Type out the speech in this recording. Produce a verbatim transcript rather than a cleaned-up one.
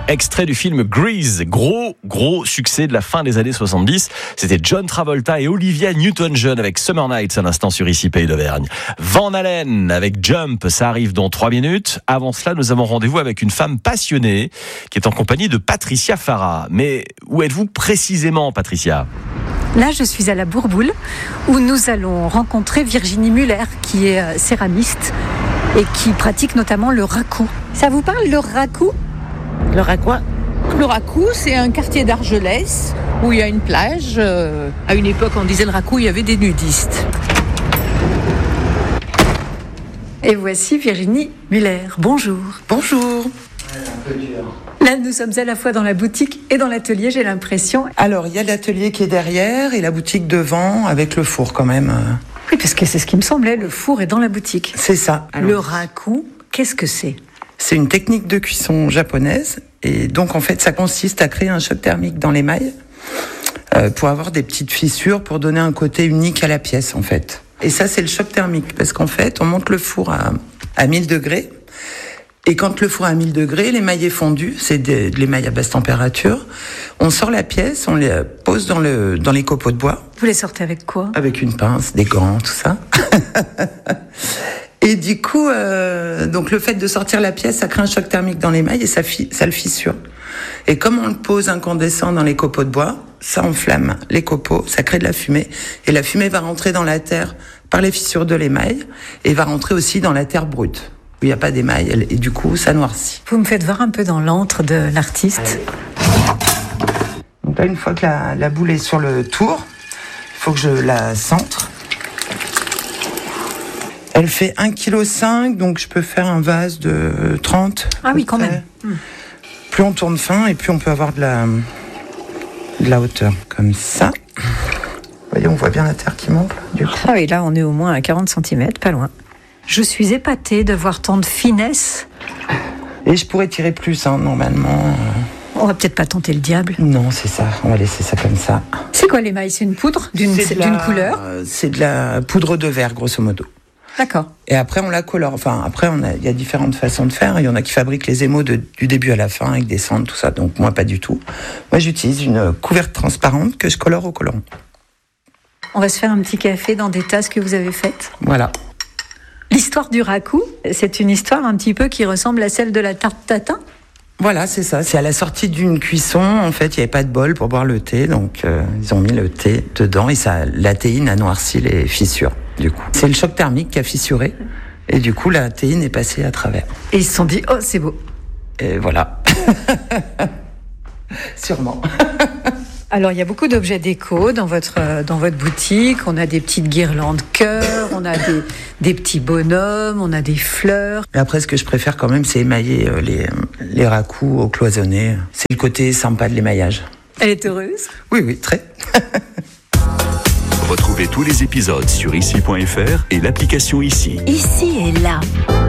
Extrait du film Grease, gros, gros succès de la fin des années soixante-dix. C'était John Travolta et Olivia Newton-John avec Summer Nights à l'instant sur Ici Pays d'Auvergne. Van Halen avec Jump, ça arrive dans trois minutes. Avant cela, nous avons rendez-vous avec une femme passionnée qui est en compagnie de Patricia Farah. Mais où êtes-vous précisément, Patricia ? Là, je suis à la Bourboule où nous allons rencontrer Virginie Muller qui est céramiste et qui pratique notamment le raku. Ça vous parle, le raku ? Le raku, Le raku, c'est un quartier d'Argelès où il y a une plage. Euh, à une époque, on disait le raku, il y avait des nudistes. Et voici Virginie Muller. Bonjour. Bonjour. Ouais, un peu dur. Là, nous sommes à la fois dans la boutique et dans l'atelier, j'ai l'impression. Alors, il y a l'atelier qui est derrière et la boutique devant avec le four quand même. Oui, parce que c'est ce qui me semblait, le four est dans la boutique. C'est ça. Alors, le raku, qu'est-ce que c'est ? C'est une technique de cuisson japonaise et donc en fait ça consiste à créer un choc thermique dans l'émail euh, pour avoir des petites fissures pour donner un côté unique à la pièce en fait. Et ça c'est le choc thermique parce qu'en fait on monte le four à, à mille degrés et quand le four est à mille degrés, l'émail est fondu, c'est de, de l'émail à basse température. On sort la pièce, on les pose dans, le, dans les copeaux de bois. Vous les sortez avec quoi ? Avec une pince, des gants, tout ça. Et du coup, euh, donc le fait de sortir la pièce, ça crée un choc thermique dans l'émail et ça, fi- ça le fissure. Et comme on le pose incandescent dans les copeaux de bois, ça enflamme les copeaux, ça crée de la fumée. Et la fumée va rentrer dans la terre par les fissures de l'émail et va rentrer aussi dans la terre brute, où il n'y a pas d'émail. Et du coup, ça noircit. Vous me faites voir un peu dans l'antre de l'artiste. Donc là, une fois que la, la boule est sur le tour, il faut que je la centre. Elle fait un virgule cinq kilos, donc je peux faire un vase de trente. Ah oui, quand même. Mmh. Plus on tourne fin et plus on peut avoir de la, de la hauteur. Comme ça. Vous voyez, on voit bien la terre qui monte, là, du coup. Ah oui, là, on est au moins à quarante centimètres, pas loin. Je suis épatée de voir tant de finesse. Et je pourrais tirer plus, hein, normalement. On va peut-être pas tenter le diable. Non, c'est ça. On va laisser ça comme ça. C'est quoi l'émail ? C'est une poudre d'une, C'est de d'une la- couleur ? C'est de la poudre de verre, grosso modo. D'accord. Et après, on la colore. Enfin, après, on a, il y a différentes façons de faire. Il y en a qui fabriquent les émaux de, du début à la fin avec des cendres, tout ça. Donc, moi, pas du tout. Moi, j'utilise une couverte transparente que je colore au colorant. On va se faire un petit café dans des tasses que vous avez faites. Voilà. L'histoire du raku, c'est une histoire un petit peu qui ressemble à celle de la tarte tatin. Voilà, c'est ça. C'est à la sortie d'une cuisson. En fait, il n'y avait pas de bol pour boire le thé. Donc, euh, ils ont mis le thé dedans et ça, la théine a noirci les fissures, du coup. C'est le choc thermique qui a fissuré. Et du coup, la théine est passée à travers. Et ils se sont dit, oh, c'est beau. Et voilà. Sûrement. Alors, il y a beaucoup d'objets déco dans votre, dans votre boutique. On a des petites guirlandes cœur, on a des, des petits bonhommes, on a des fleurs. Mais après, ce que je préfère quand même, c'est émailler euh, les, les racous au cloisonné. C'est le côté sympa de l'émaillage. Elle est heureuse ? Oui, oui, très. Retrouvez tous les épisodes sur ici point f r et l'application Ici. Ici et là.